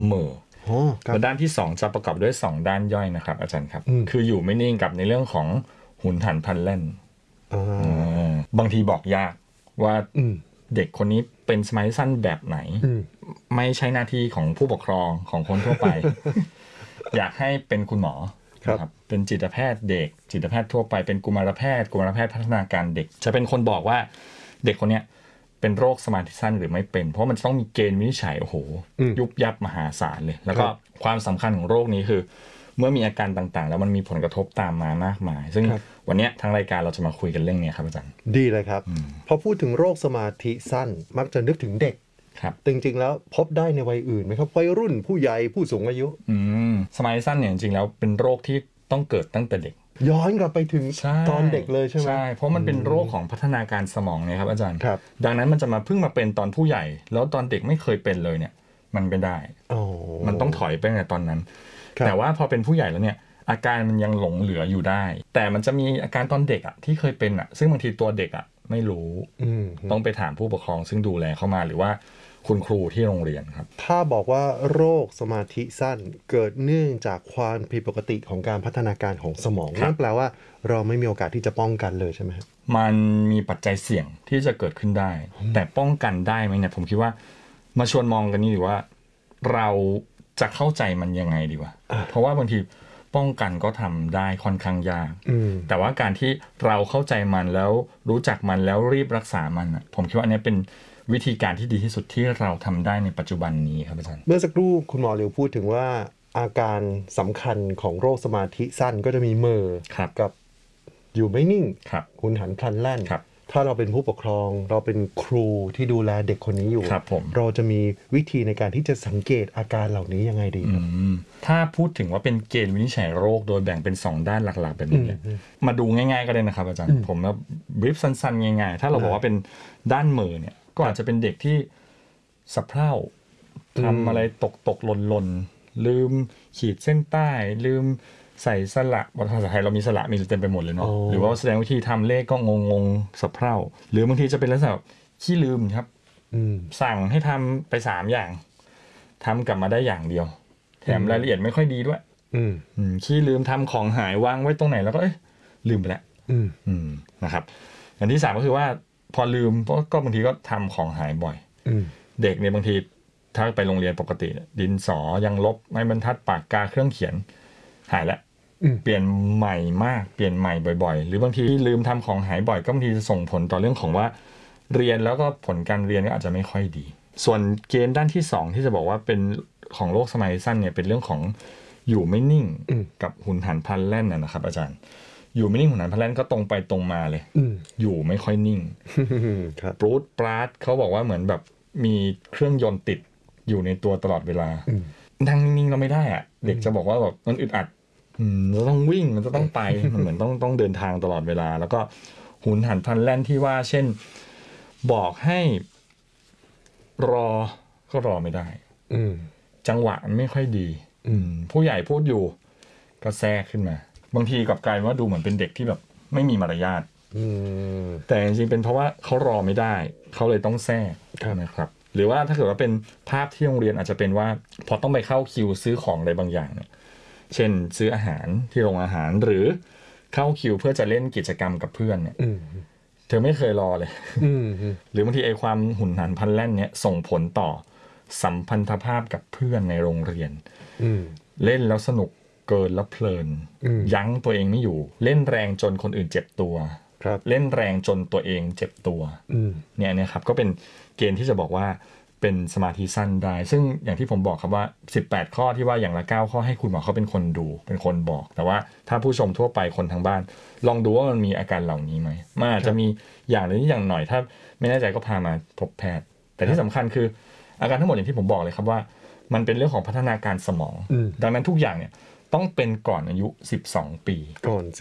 เหม่อแล้วด้านที่2จะประกอบด้วย2ด้านย่อยนะครับอาจารย์ครับคืออยู่ไม่นิ่งกับในเรื่องของหุนหันพลันแล่นบางทีบอกยากว่าเด็กคนนี้เป็นสมาธิสั้นแบบไหนไม่ใช่หน้าที่ของผู้ปกครองของคนทั่วไป อยากให้เป็นคุณหมอครับเป็นจิตแพทย์เด็กจิตแพทย์ทั่วไปเป็นกุมารแพทย์พัฒนาการเด็กจะเป็นคนบอกว่าเด็กคนเนี้ยเป็นโรคสมาธิสั้นหรือไม่เป็นเพราะมันต้องมีเกณฑ์วินิจฉัยโอ้โหยุบยับมหาศาลเลยแล้วก็ความสำคัญของโรคนี้คือเมื่อมีอาการต่างๆแล้วมันมีผลกระทบตามมามากมายซึ่งวันนี้ทางรายการเราจะมาคุยกันเรื่องนี้ครับอาจารย์ดีเลยครับพอพูดถึงโรคสมาธิสั้นมักจะนึกถึงเด็กจริงๆแล้วพบได้ในวัยอื่นไหมครับวัยรุ่นผู้ใหญ่ผู้สูงอายุสมาธิสั้นเนี่ยจริงๆแล้วเป็นโรคที่ต้องเกิดตั้งแต่เด็กย้อนกลับไปถึงตอนเด็กเลยใช่ไหมใช่เพราะมันเป็นโรคของพัฒนาการสมองเนี่ยครับอาจารย์ดังนั้นมันจะมาเพิ่งมาเป็นตอนผู้ใหญ่แล้วตอนเด็กไม่เคยเป็นเลยเนี่ยมันไม่ได้มันต้องถอยไปตั้งแต่ตอนนั้นแต่ว่าพอเป็นผู้ใหญ่แล้วเนี่ยอาการมันยังหลงเหลืออยู่ได้แต่มันจะมีอาการตอนเด็กอ่ะที่เคยเป็นอ่ะซึ่งบางทีตัวเด็กอ่ะไม่รู้ต้องไปถามผู้ปกครองซึ่งดูแลเข้ามาหรือว่าคุณครูที่โรงเรียนครับถ้าบอกว่าโรคสมาธิสั้นเกิดเนื่องจากความผิดปกติของการพัฒนาการของสมองนั่นแปลว่าเราไม่มีโอกาสที่จะป้องกันเลยใช่ไหมครับมันมีปัจจัยเสี่ยงที่จะเกิดขึ้นได้แต่ป้องกันได้ไหมเนี่ยผมคิดว่ามาชวนมองกันนี่ดีว่าเราจะเข้าใจมันยังไงดีวะเพราะว่าบางทีป้องกันก็ทำได้ค่อนข้างยากแต่ว่าการที่เราเข้าใจมันแล้วรู้จักมันแล้วรีบรักษามันผมคิดว่าอันนี้เป็นวิธีการที่ดีที่สุดที่เราทำได้ในปัจจุบันนี้ครับอาจารย์เมื่อสักครู่คุณหมอเหลียวพูดถึงว่าอาการสำคัญของโรคสมาธิสั้นก็จะมีเมอกับอยู่ไม่นิ่งหุนหันพลันแล่นถ้าเราเป็นผู้ปกครองเราเป็นครูที่ดูแลเด็กคนนี้อยู่เราจะมีวิธีในการที่จะสังเกตอาการเหล่านี้ยังไงดีครับถ้าพูดถึงว่าเป็นเกณฑ์วินิจฉัยโรคโดยแบ่งเป็น2ด้านหลักๆแบบนี้มาดูง่ายๆก็ได้นะครับอาจารย์ผมแบบบรีฟสั้นๆง่ายๆถ้าเราบอกว่าเป็นด้านเมอเนี่ยก็อาจจะเป็นเด็กที่สะเพร่าทำอะไรตกหล่นลืมขีดเส้นใต้ลืมใส่สระภาษาไทยเรามีสระมีเต็มไปหมดเลยเนาะหรือว่าแสดงวิธีทำเลขก็งงสะเพร่าหรือบางทีจะเป็นลักษณะขี้ลืมครับสั่งให้ทำไป3อย่างทำกลับมาได้อย่างเดียวแถมรายละเอียดไม่ค่อยดีด้วยขี้ลืมทำของหายวางไว้ตรงไหนแล้วก็ลืมไปแล้วนะครับอย่างที่3ก็คือว่าพอลืมก็บางทีก็ทำของหายบ่อยเด็กเนี่ยบางทีถ้าไปโรงเรียนปกติดินสอยังลบไม้บรรทัดปากกาเครื่องเขียนหายแล้วเปลี่ยนใหม่มากเปลี่ยนใหม่บ่อยๆหรือบางทีลืมทำของหายบ่อยก็บางทีจะส่งผลต่อเรื่องของว่าเรียนแล้วก็ผลการเรียนก็อาจจะไม่ค่อยดีส่วนเกณฑ์ด้านที่2ที่จะบอกว่าเป็นของโรคสมาธิสั้นเนี่ยเป็นเรื่องของอยู่ไม่นิ่งกับหุนหันพลันแล่นนะครับอาจารย์อยู่ไม่นิ่งหุนหันพลันแล่นก็ตรงไปตรงมาเลยอยู่ไม่ค่อยนิ่งปรูดปราดเขาบอกว่าเหมือนแบบมีเครื่องยนต์ติดอยู่ในตัวตลอดเวลานั่งนิ่งๆเราไม่ได้อะเด็กจะบอกว่าแบบมันอึดอัดเราต้องวิ่งมันจะต้องไปมันเหมือนต้องเดินทางตลอดเวลาแล้วก็หุนหันพลันแล่นที่ว่าเช่นบอกให้รอก็รอไม่ได้จังหวะมันไม่ค่อยดีผู้ใหญ่พูดอยู่ก็แทรกขึ้นมาบางทีกลับกลายว่าดูเหมือนเป็นเด็กที่แบบไม่มีมารยาทแต่จริงๆเป็นเพราะว่าเขารอไม่ได้เขาเลยต้องแทรกนะครับหรือว่าถ้าเกิดว่าเป็นภาพที่โรงเรียนอาจจะเป็นว่าพอต้องไปเข้าคิวซื้อของอะไรบางอย่างเนี่ยเช่นซื้ออาหารที่โรงอาหารหรือเข้าคิวเพื่อจะเล่นกิจกรรมกับเพื่อนเนี่ยเธอไม่เคยรอเลยหรือบางทีไอ้ความหุนหันพลันแล่นเนี่ยส่งผลต่อสัมพันธภาพกับเพื่อนในโรงเรียนเล่นแล้วสนุกเกินแล้วเพลินยั้งตัวเองไม่อยู่เล่นแรงจนคนอื่นเจ็บตัวเล่นแรงจนตัวเองเจ็บตัวเนี่ยครับก็เป็นเกณฑ์ที่จะบอกว่าเป็นสมาธิสั้นได้ซึ่งอย่างที่ผมบอกครับว่า18ข้อที่ว่าอย่างละ9ข้อให้คุณหมอเขาเป็นคนดูเป็นคนบอกแต่ว่าถ้าผู้ชมทั่วไปคนทางบ้านลองดูว่ามันมีอาการเหล่านี้ไหมมันอาจจะมีอย่างหรืออย่างหน่อยถ้าไม่แน่ใจก็พามาพบแพทย์แต่ที่สำคัญคืออาการทั้งหมดอย่างที่ผมบอกเลยครับว่ามันเป็นเรื่องของพัฒนาการสมองดังนั้นทุกอย่างเนี่ยต้องเป็นก่อนอายุ12ปีก่อน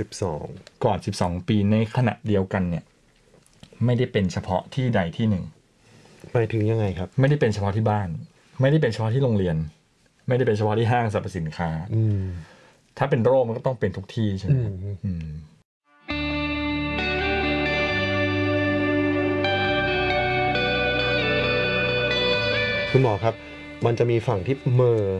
12ปีในขณะเดียวกันเนี่ยไม่ได้เป็นเฉพาะที่ใดที่หนึ่งไปถึงยังไงครับไม่ได้เป็นเฉพาะที่บ้านไม่ได้เป็นเฉพาะที่โรงเรียนไม่ได้เป็นเฉพาะที่ห้างสรรพสินค้าถ้าเป็นโรคมันก็ต้องเป็นทุกที่ใช่ไหมคุณหมอครับมันจะมีฝั่งที่เมอ